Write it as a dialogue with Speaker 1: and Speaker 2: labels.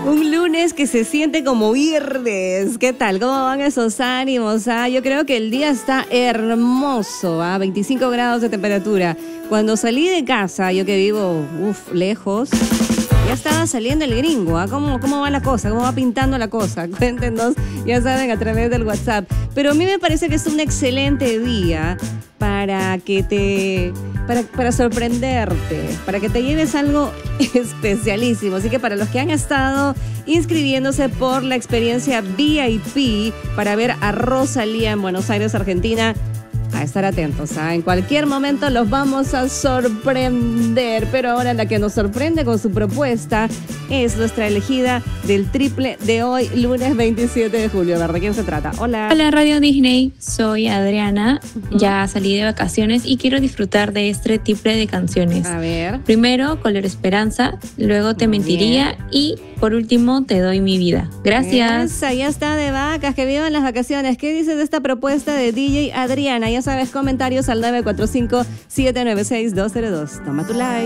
Speaker 1: Un lunes que se siente como viernes. ¿Qué tal? ¿Cómo van esos ánimos? Yo creo que el día está hermoso, 25 grados de temperatura. Cuando salí de casa, yo que vivo lejos, ya estaba saliendo el gringo. ¿Cómo va la cosa? ¿Cómo va pintando la cosa? Cuéntenos, ya saben, a través del WhatsApp. Pero a mí me parece que es un excelente día para sorprenderte, para que te lleves algo especialísimo. Así que para los que han estado inscribiéndose por la experiencia VIP para ver a Rosalía en Buenos Aires, Argentina, a estar atentos, en cualquier momento los vamos a sorprender. Pero ahora la que nos sorprende con su propuesta es nuestra elegida del triple de hoy, lunes 27 de julio. ¿De quién se trata? Hola.
Speaker 2: Hola Radio Disney, soy Adriana. Ya salí de vacaciones y quiero disfrutar de este triple de canciones.
Speaker 1: A ver.
Speaker 2: Primero, Color Esperanza, luego Te Mentiría y por último, Te Doy Mi Vida. Gracias.
Speaker 1: Ya está de vacas, que vivan las vacaciones. ¿Qué dices de esta propuesta de DJ Adriana? Ya sabes, comentarios al 945-796-202. Toma tu like.